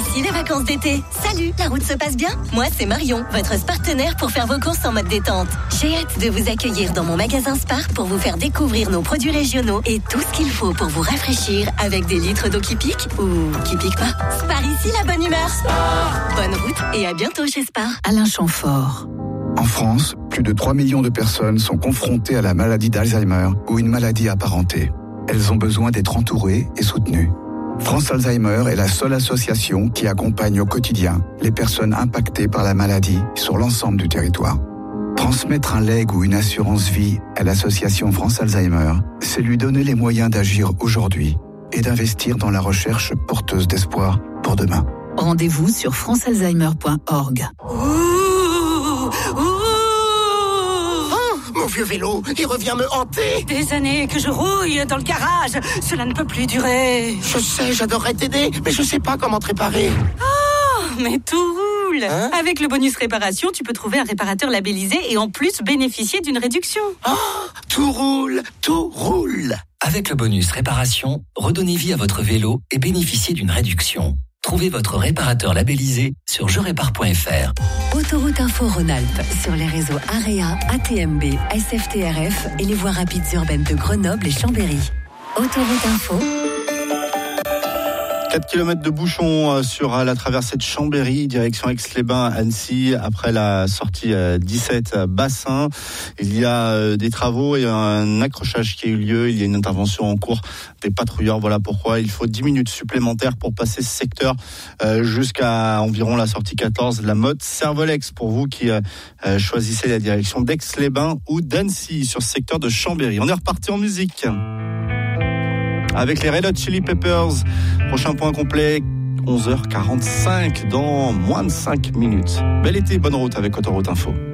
ici les vacances d'été. Salut, la route se passe bien? Moi, c'est Marion, votre partenaire pour faire vos courses en mode détente. J'ai hâte de vous accueillir dans mon magasin Spar pour vous faire découvrir nos produits régionaux et tout ce qu'il faut pour vous rafraîchir avec des litres d'eau qui piquent ou qui piquent pas. Spar ici, la bonne humeur. Spar. Bonne route et à bientôt chez Spar. Alain Chamfort. En France, plus de 3 millions de personnes sont confrontées à la maladie d'Alzheimer ou une maladie apparentée. Elles ont besoin d'être entourées et soutenues. France Alzheimer est la seule association qui accompagne au quotidien les personnes impactées par la maladie sur l'ensemble du territoire. Transmettre un legs ou une assurance vie à l'association France Alzheimer, c'est lui donner les moyens d'agir aujourd'hui et d'investir dans la recherche porteuse d'espoir pour demain. Rendez-vous sur francealzheimer.org. Mon vieux vélo, il revient me hanter. Des années que je rouille dans le garage. Cela ne peut plus durer. Je sais, j'adorerais t'aider, mais je sais pas comment te réparer. Oh, mais tout roule. Avec le bonus réparation, tu peux trouver un réparateur labellisé et en plus bénéficier d'une réduction. Oh, tout roule, tout roule. Avec le bonus réparation, redonnez vie à votre vélo et bénéficiez d'une réduction. Trouvez votre réparateur labellisé sur jerépare.fr. Autoroute Info Rhône-Alpes sur les réseaux AREA, ATMB, SFTRF et les voies rapides urbaines de Grenoble et Chambéry. Autoroute Info. 4 km de bouchons sur la traversée de Chambéry, direction Aix-les-Bains, Annecy, après la sortie 17 Bassin. Il y a des travaux et un accrochage qui a eu lieu. Il y a une intervention en cours des patrouilleurs. Voilà pourquoi il faut 10 minutes supplémentaires pour passer ce secteur jusqu'à environ la sortie 14, la Motte Servolex, pour vous qui choisissez la direction d'Aix-les-Bains ou d'Annecy sur ce secteur de Chambéry. On est reparti en musique avec les Red Hot Chili Peppers. Prochain point complet, 11h45 dans moins de 5 minutes. Bel été, bonne route avec Autoroute Info.